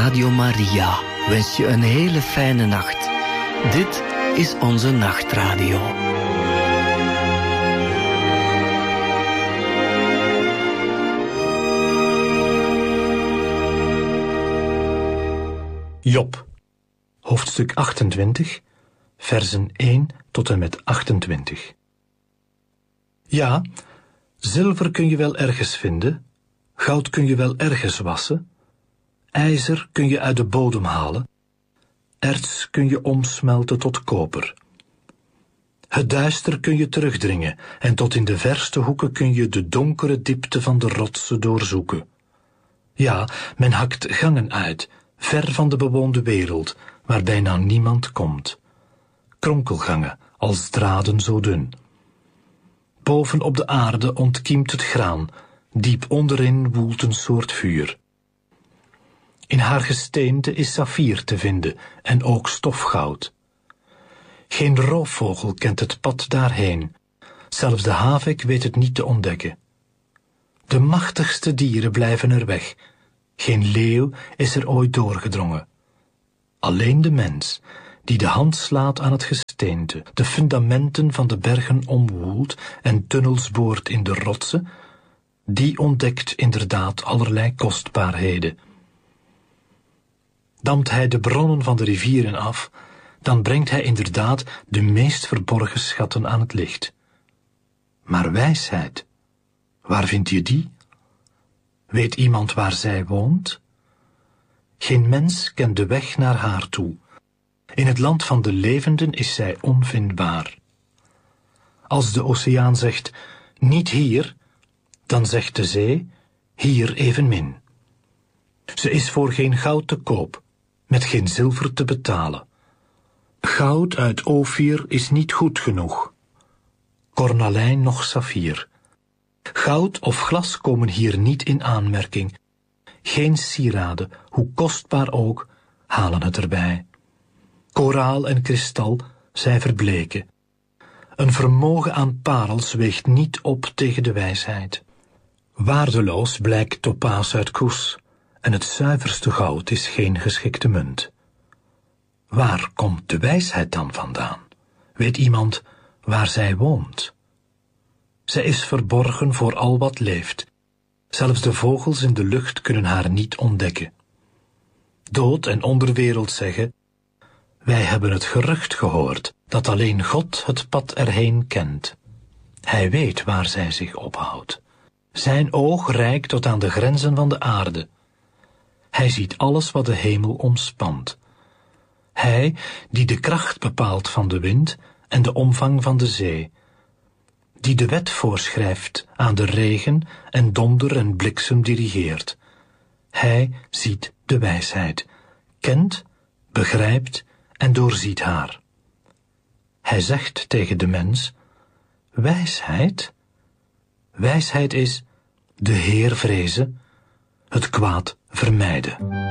Radio Maria wens je een hele fijne nacht. Dit is onze nachtradio. Job, hoofdstuk 28, versen 1 tot en met 28. Ja, zilver kun je wel ergens vinden, goud kun je wel ergens wassen, ijzer kun je uit de bodem halen, erts kun je omsmelten tot koper. Het duister kun je terugdringen en tot in de verste hoeken kun je de donkere diepte van de rotsen doorzoeken. Ja, men hakt gangen uit, ver van de bewoonde wereld, waar bijna niemand komt. Kronkelgangen, als draden zo dun. Boven op de aarde ontkiemt het graan, diep onderin woelt een soort vuur. In haar gesteente is saffier te vinden en ook stofgoud. Geen roofvogel kent het pad daarheen, zelfs de havik weet het niet te ontdekken. De machtigste dieren blijven er weg, geen leeuw is er ooit doorgedrongen. Alleen de mens, die de hand slaat aan het gesteente, de fundamenten van de bergen omwoelt en tunnels boort in de rotsen, die ontdekt inderdaad allerlei kostbaarheden. Dampt hij de bronnen van de rivieren af, dan brengt hij inderdaad de meest verborgen schatten aan het licht. Maar wijsheid, waar vind je die? Weet iemand waar zij woont? Geen mens kent de weg naar haar toe. In het land van de levenden is zij onvindbaar. Als de oceaan zegt, niet hier, dan zegt de zee, hier evenmin. Ze is voor geen goud te koop, met geen zilver te betalen. Goud uit Ofir is niet goed genoeg. Cornalijn noch saffier. Goud of glas komen hier niet in aanmerking. Geen sieraden, hoe kostbaar ook, halen het erbij. Koraal en kristal, zij verbleken. Een vermogen aan parels weegt niet op tegen de wijsheid. Waardeloos blijkt topaas uit Koes, en het zuiverste goud is geen geschikte munt. Waar komt de wijsheid dan vandaan? Weet iemand waar zij woont? Zij is verborgen voor al wat leeft. Zelfs de vogels in de lucht kunnen haar niet ontdekken. Dood en onderwereld zeggen, wij hebben het gerucht gehoord dat alleen God het pad erheen kent. Hij weet waar zij zich ophoudt. Zijn oog reikt tot aan de grenzen van de aarde. Hij ziet alles wat de hemel omspant. Hij die de kracht bepaalt van de wind en de omvang van de zee, die de wet voorschrijft aan de regen en donder en bliksem dirigeert. Hij ziet de wijsheid, kent, begrijpt en doorziet haar. Hij zegt tegen de mens, wijsheid? Wijsheid is de Heer vrezen, het kwaad vermijden.